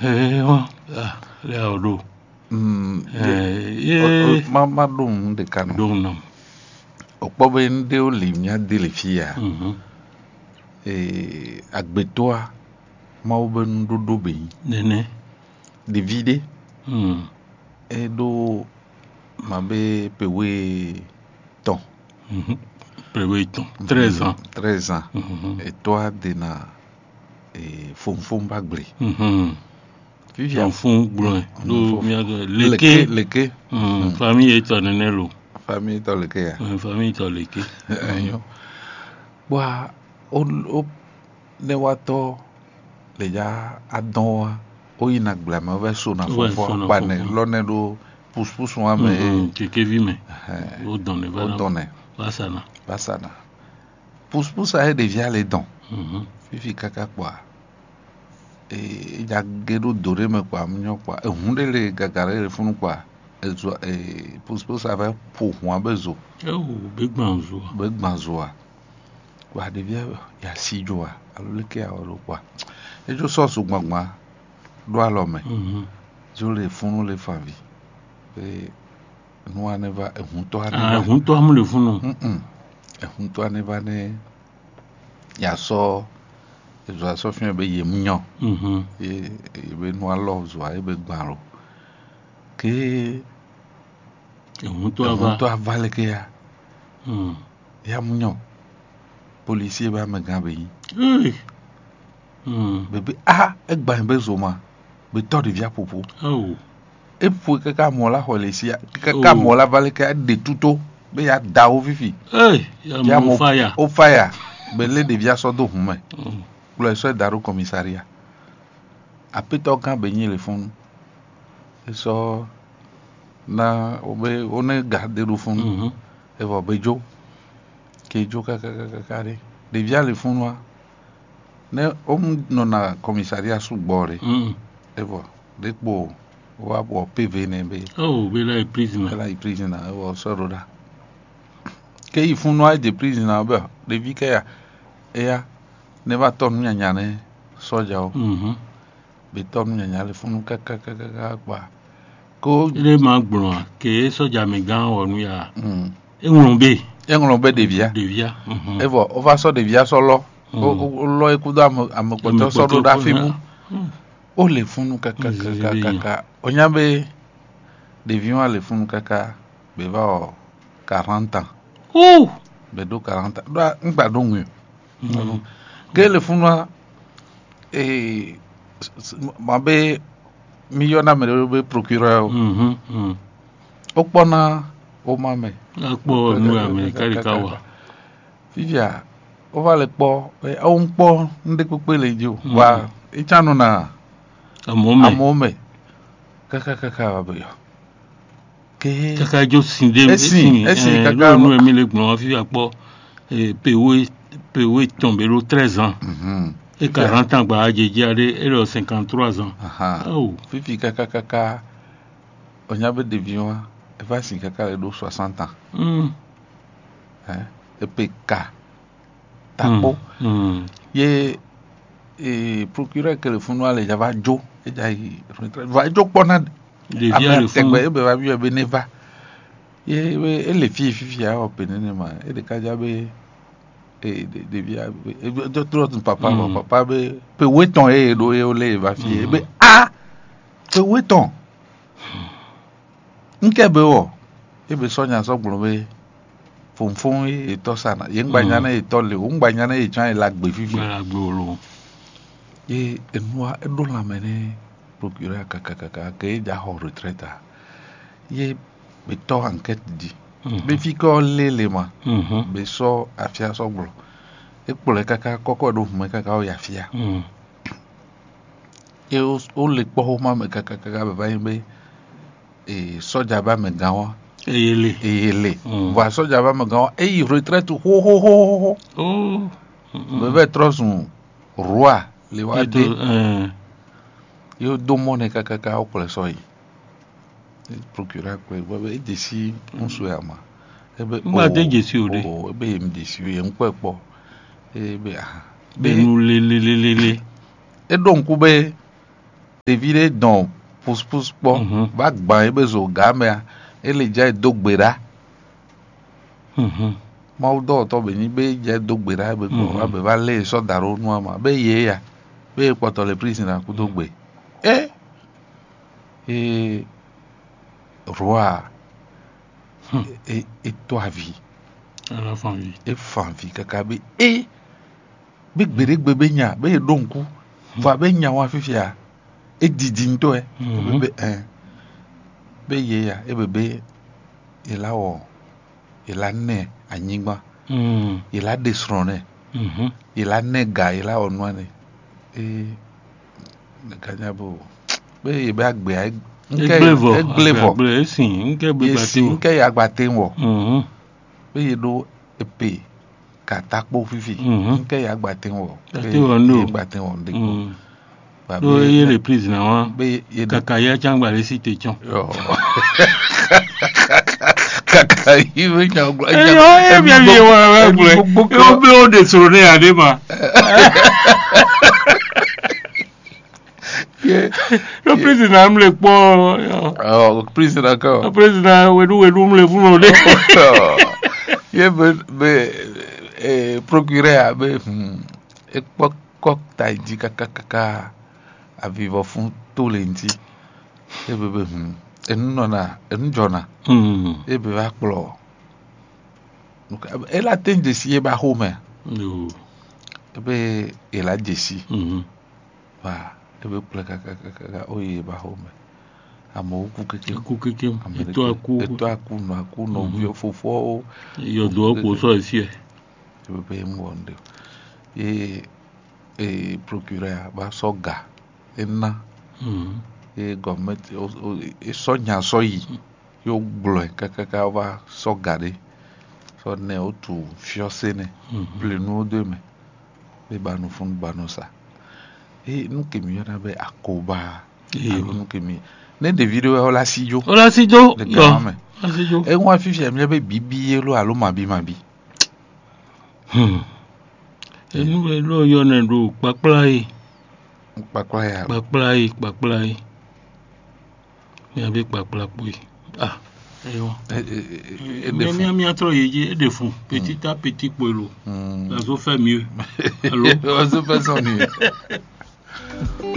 wa le odo ma dum de kan dum okpo be nde o le mia de le fia agbetoa ma o be ndodo be nene de vide e do ma be pewe ton pewe ton 13 ans et toi de na fom bagbre Vivien fond bleu do mia leke famille est tonelo famille to leke ya famille to leke ayo wa o ne wato le ya adon o ina glama va so na fo pa ne lo ne do pousse wa me que vi me o donne basana pousse a devient les dons fifi kaka kwa ya gedo dore me kwa mnyo kwa ehundele gagare le funu kwa ezo pousse avait pour moi bezo big manzo kwa devient ya sijoa aloleke aro kwa ejo so su gbagba do alome jo le funu le favi no aneva ehunto am le funu ehunto aneva ne ya so ezo so fin be yemnyo e be no alo zo e be gbaro ke ehunto ava le ke ya mnyo policier ba me gan be bebe egba be zo ma be to de via popo e pou kaka mola holesia kaka mola vale ke de tuto be ya da o fifi ya mo fire be le de via so do hume le so daro commissariat apito kan be yin le fun so na obe one garder le fun e va bejo ke jo kaka de via le fun wa ne no na commissariat su gbore e va depo wa bo PV ne be be la prisoner e va so roda ke i fun wa de prisoner be de vi ke ya ne va ton nyanya ne soja o be ton nyanya le fun kaka kwa ko le ma gbon ke soja me gan onu ya enwon be de via e va o va so de via solo o lo ekudo amopoto so do da fimu o le fun kaka onya be de vion le fun kaka be va 40 ans be do 40 do ngba do nwu que le fun ma be millionnaire me be procureur o pona o mame akpo nu America rikawa vivia o va le po o npo nde pepe le jo wa ichanu na amome kaka ba yo ke kaka jo sinde kaka nu emi le gbon vivia po pewe tomber 13 ans et 40 ans ba jeje ade et 53 ans fifi kaka onyabe de vion e va sin kaka le do 60 ans et peka tapo ye procureur que le funwa le java jo e jai va jo pona de via le fun e be va bi be neva ye le fifi a openene ma e de kaja be de via de trop papa be pe weton e do e le va fi be pe weton nke be o e be sonya so gbon be fonfon e to sana ye ngbanya na e to le o ngbanya na e chan e la gbe fifi la gboro ye enwa e do la mene procureur kaka ke ja ho retraite ye be to enquête di be fi ko lele ma be so afia so gboro e pole kaka koko do me kaka o ya fia e o le po ma me kaka be ba be soja ba me gan eyele va soja ba me gan e retraite ho be trop son roi le wa de yo do mone kaka o pole so yi procureur ko be desi on so ya ma e be ma de jesi o de e be em desi e npo e be be nu le e don ku be devide don pousse po va gban ebe zo game ele ja dogbera ma do to be ni be ja dogbera be ko abe va le so daro nu ama be ye ya be poto le prisoner ku dogbe roi et toi vie la famille et famille kakabe be gbere gbebe nya be donku va be nya wa fifia e didinto be ye ya e bebe elawo elane anyigba ela desrone ela nega ela onwane kanyabo be be agbe eglevo nke ya gbate wo be ye do epe katakpo fifi nke ya gbate wo gbate wo ndeko no ye le prise na wa kaka ya changba le cité chon kaka iwe changba e bien lié wa o de soroné adema le président me le po le président d'accord le président wedu me le funo de ye be procureur be e kok taiji kaka avivo fun to lenti e bebe enuna enjona e be va klo donc elle a ten de si ba home no e be elle a desi va e be kaka oye ba home amo ku keke eto aku no vio fofo yo do ko so esi e be monde e procureur ba soga ena e government e sonya soyi yo glo kaka va soga de so ne o tu fiosene plenu de me be banu fun banosa e nu kemi yana be akoba nu kemi ne de video ola sijo de game e won fifi em be bibi lo alo mabi enu lo yo ne do paplai mi abi papla pui mi a trop yé de fond petit à petit poilo ça se fait mieux allô ça se fait mieux